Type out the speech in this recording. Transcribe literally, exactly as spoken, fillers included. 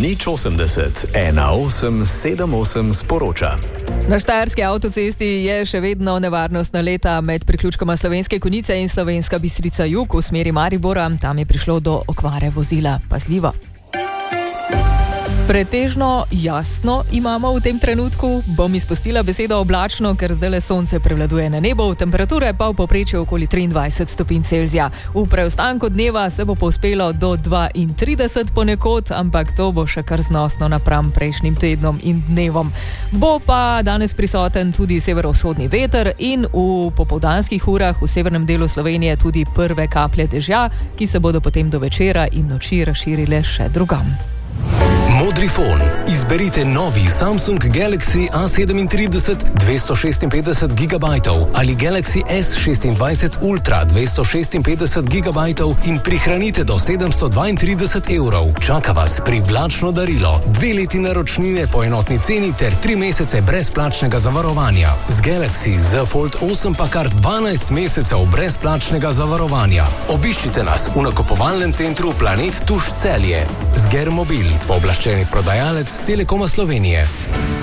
Nič osemdeset, ena osem sedem osem sporoča. Na štajerski avtocesti je še vedno nevarnostna leta med priključkoma Slovenske Konjice in Slovenska Bistrica jug v smeri Maribora. Tam je prišlo do okvare vozila. Pazljivo. Pretežno jasno imamo v tem trenutku. Bom izpustila besedo oblačno, ker zdajle sonce prevladuje na nebu, temperature pa v povprečju okoli triindvajset stopinj Celzija. V preostanku dneva se bo povzpelo do dvaintrideset ponekod, ampak to bo še kar znosno napram prejšnjim tednom in dnevom. Bo pa danes prisoten tudi severovzhodni veter in v popoldanskih urah v severnem delu Slovenije tudi prve kaplje dežja, ki se bodo potem do večera in noči razširile še drugam. Modrifon. Izberite novi Samsung Galaxy A sedemintrideset dvesto šestinpetdeset gigabajtov ali Galaxy S šestindvajset Ultra dvesto šestinpetdeset gigabajtov in prihranite do sedemsto dvaintrideset evrov. Čaka vas privlačno darilo, dve leti naročnine po enotni ceni ter tri mesece brezplačnega zavarovanja. Z Galaxy Z Fold osem pa kar dvanajst mesecev brezplačnega zavarovanja. Obiščite nas v nakupovalnem centru Planet Tuš Celje. Zger Mobil, pooblaščeni prodajalec Telekoma Slovenije.